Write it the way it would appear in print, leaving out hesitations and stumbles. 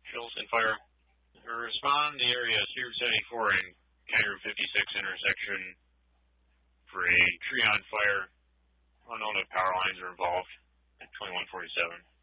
Charleston Fire. Respond the area Spear 74 and County Route 56 intersection for a tree on fire. Unknown if power lines are involved at 2147.